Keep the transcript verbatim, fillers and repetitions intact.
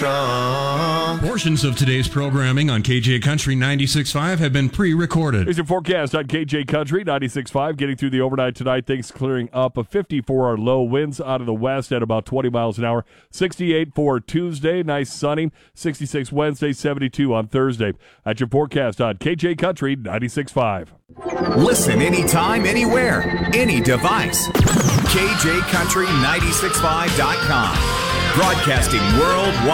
Portions of today's programming on K J Country ninety-six point five have been pre-recorded. Here's your forecast on K J Country ninety-six point five. Getting through the overnight tonight, things clearing up. A fifty for our low, winds out of the west at about twenty miles an hour. sixty-eight for Tuesday, nice sunny. sixty-six Wednesday, seventy-two on Thursday. That's your forecast on K J Country ninety-six point five. Listen anytime, anywhere, any device. K J Country ninety-six point five dot com. Broadcasting worldwide.